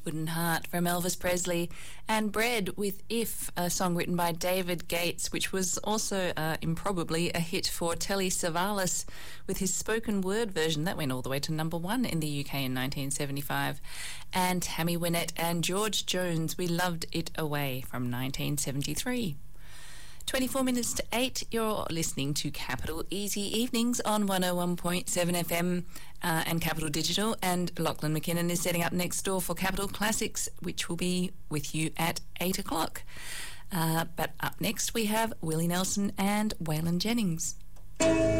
Wooden Heart from Elvis Presley, and Bread with If, a song written by David Gates, which was also improbably a hit for Telly Savalas with his spoken word version. That went all the way to number 1 in the UK in 1975. And Tammy Wynette and George Jones, We Loved It Away from 1973. 24 minutes to 8, you're listening to Capital Easy Evenings on 101.7 FM and Capital Digital, and Lachlan McKinnon is setting up next door for Capital Classics, which will be with you at 8 o'clock. But up next we have Willie Nelson and Waylon Jennings.